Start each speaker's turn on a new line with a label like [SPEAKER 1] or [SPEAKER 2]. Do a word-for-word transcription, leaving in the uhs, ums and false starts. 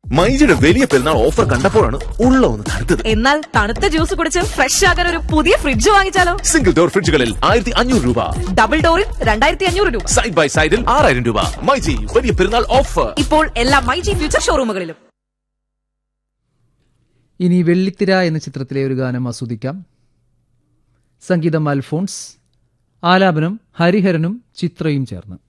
[SPEAKER 1] മൈജിയുടെ വലിയ പെരുന്നാൾ ഓഫർ കണ്ടപ്പോഴാണ് ഉള്ള ഒന്ന് തടുത്തത്.
[SPEAKER 2] എന്നാൽ തണുത്ത ജ്യൂസ് കുടിച്ച് ഫ്രഷ് ആകാൻ ഒരു പുതിയ ഫ്രിഡ്ജ് വാങ്ങിച്ചാലോ?
[SPEAKER 1] സിംഗിൾ ഡോർ ഫ്രിഡ്ജുകളിൽ ആയിരത്തി അഞ്ഞൂറ് രൂപ,
[SPEAKER 2] ഡബിൾ ഡോറിൽ രണ്ടായിരത്തി അഞ്ഞൂറ് രൂപ,
[SPEAKER 1] സൈഡ് ബൈ സൈഡിൽ ആറായിരം രൂപ. മൈജി വലിയ പെരുന്നാൾ ഓഫർ
[SPEAKER 2] ഇപ്പോൾ എല്ലാ മൈജി ഫ്യൂച്ചർ ഷോറൂമുകളിലും.
[SPEAKER 3] ഇനി വെള്ളിത്തിര എന്ന ചിത്രത്തിലെ ഒരു ഗാനം ആസ്വദിക്കാം. സംഗീതം അൽഫോൺസ്, ആലാപനം ഹരിഹരനും ചിത്രയും ചേർന്ന്.